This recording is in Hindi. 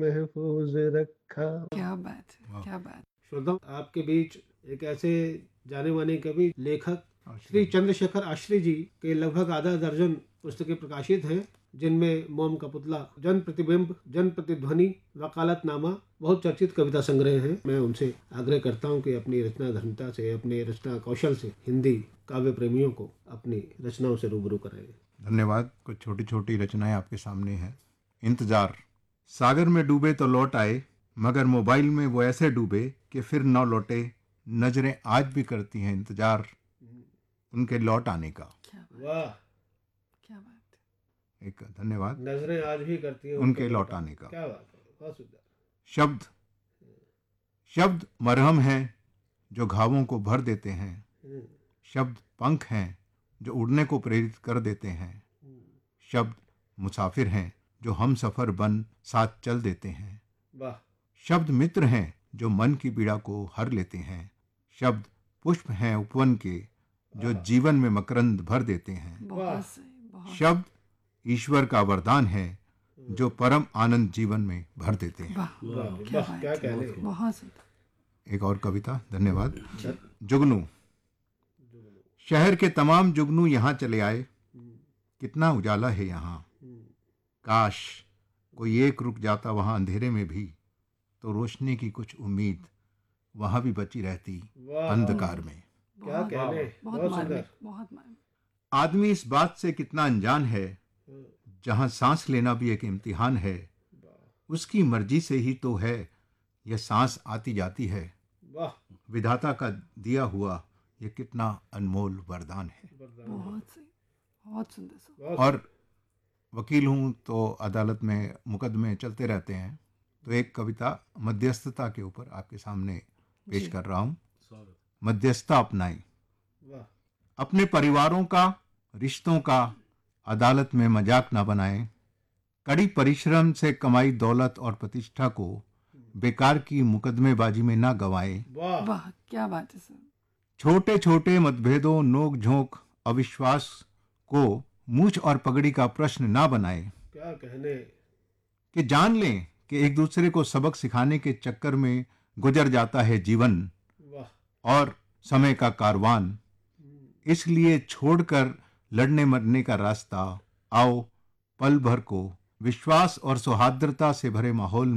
महफूज रखा। क्या बात है, वाह। क्या बात। श्रोताओं, आपके बीच एक ऐसे जाने माने कवि लेखक श्री चंद्रशेखर आश्री जी के लगभग आधा दर्जन पुस्तकें प्रकाशित हैं, जिनमें मोम का पुतला, जन प्रतिबिंब, जन प्रतिध्वनि, वकालतनामा बहुत चर्चित कविता संग्रह हैं। मैं उनसे आग्रह करता हूं कि अपनी रचना धर्मिता से, अपने रचना कौशल से हिंदी काव्य प्रेमियों को अपनी रचनाओं से रूबरू कराएं। धन्यवाद। कुछ छोटी छोटी रचनाएं आपके सामने हैं। इंतजार। सागर में डूबे तो लौट आए, मगर मोबाइल में वो ऐसे डूबे कि फिर न लौटे। नजरें आज भी करती हैं इंतजार उनके लौट आने का। क्या बात, वाह, क्या बात है। एक धन्यवाद। नजरें आज भी करती हैं उनके लौट आने का। क्या बात है, बहुत सुंदर। शब्द। शब्द मरहम हैं जो घावों को भर देते हैं। शब्द पंख हैं जो उड़ने को प्रेरित कर देते हैं। शब्द मुसाफिर हैं जो हम सफर बन साथ चल देते हैं। वाह, शब्द मित्र हैं जो मन की पीड़ा को हर लेते हैं। शब्द पुष्प हैं उपवन के जो जीवन में मकरंद भर देते हैं। वाह। बहुत सही, बहुत। शब्द ईश्वर का वरदान है जो परम आनंद जीवन में भर देते हैं। वाह, वाह, क्या वाह, बात क्या है, कहने। बहुत सुंदर। एक और कविता। धन्यवाद। जुगनू। शहर के तमाम जुगनू यहाँ चले आए, कितना उजाला है यहाँ। काश कोई एक रुक जाता वहाँ अंधेरे में भी, तो रोशनी की कुछ उम्मीद वहाँ भी बची रहती वाह, अंधकार में। क्या बहुत, कहने, बहुत बहुत मार्मिक, सुंदर। बहुत मार्मिक। आदमी इस बात से कितना अनजान है, जहाँ सांस लेना भी एक इम्तिहान है। उसकी मर्जी से ही तो है यह सांस आती जाती है। वाह, विधाता का दिया हुआ ये कितना अनमोल वरदान है। बहुत सही, बहुत सुंदर सर। बहुत और वकील हूँ तो अदालत में मुकदमे चलते रहते हैं, तो एक कविता मध्यस्थता के ऊपर आपके सामने पेश जी। कर रहा हूँ। मध्यस्थता अपनाएं। वाह, अपने परिवारों का, रिश्तों का अदालत में मजाक ना बनाएं। कड़ी परिश्रम से कमाई दौलत और प्रतिष्ठा को बेकार की मुकदमेबाजी में ना गंवाएं। वाह, वाह, क्या बात है सर। छोटे छोटे मतभेदों, नोक झोंक, अविश्वास को मूछ और पगड़ी का प्रश्न ना बनाएं। क्या कहने। कि जान लें कि एक दूसरे को सबक सिखाने के चक्कर में गुजर जाता है जीवन वाह, और समय का कारवान। इसलिए छोड़कर लड़ने मरने का रास्ता, आओ पल भर को विश्वास और सौहार्द्रता से भरे माहौल